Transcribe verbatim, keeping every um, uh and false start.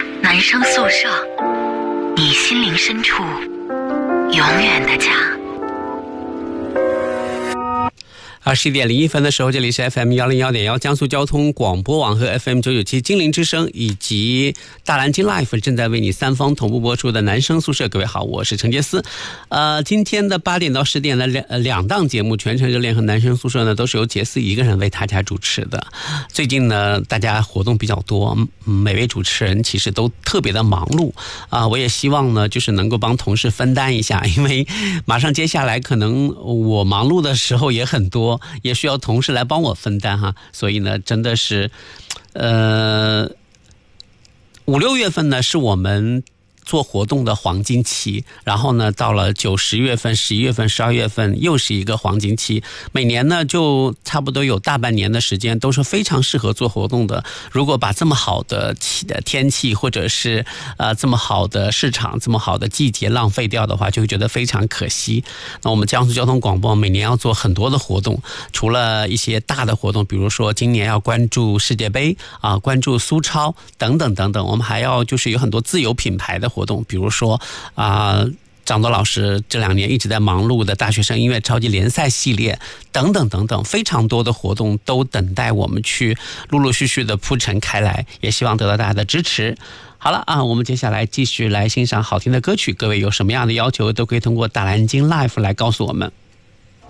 男生宿舍，你心灵深处永远的家。 二十一点零一分的时候，这里是 F M 幺零幺点幺江苏交通广播网和 F M 九九七精灵之声以及大蓝鲸 Life 正在为你三方同步播出的男生宿舍。各位好，我是陈杰斯。呃，今天的八点到十点的两两档节目，全程热恋和男生宿舍呢，都是由杰斯一个人为大家主持的。最近呢，大家活动比较多，每位主持人其实都特别的忙碌啊、呃。我也希望呢，就是能够帮同事分担一下，因为马上接下来可能我忙碌的时候也很多。也需要同事来帮我分担哈，所以呢，真的是，呃，五六月份呢是我们做活动的黄金期，然后呢，到了九十月份、十一月份、十二月份又是一个黄金期。每年呢，就差不多有大半年的时间都是非常适合做活动的。如果把这么好的天气或者是呃这么好的市场、这么好的季节浪费掉的话，就会觉得非常可惜。那我们江苏交通广播每年要做很多的活动，除了一些大的活动，比如说今年要关注世界杯啊、呃，关注苏超等等等等，我们还要就是有很多自有品牌的活动，比如说啊、呃，张铎老师这两年一直在忙碌的大学生音乐超级联赛系列等等等等，非常多的活动都等待我们去陆陆续续的铺陈开来，也希望得到大家的支持。好了啊，我们接下来继续来欣赏好听的歌曲，各位有什么样的要求都可以通过大蓝鲸 Life 来告诉我们。